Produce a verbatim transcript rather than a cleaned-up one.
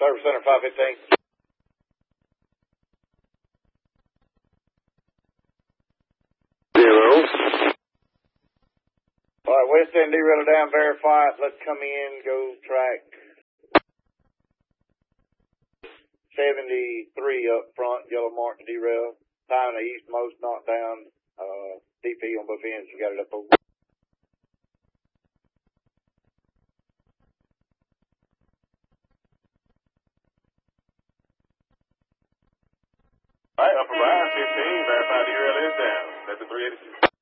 Service Center five fifteen. Zero. All right, West End derailer down, verify it. Let's come in, go track seventy-three up front, yellow mark to derail. Time the eastmost knockdown, uh, D P on both ends. You got it up over. All right, upper rise fifteen, verify derail is down. That's a three eighty-six.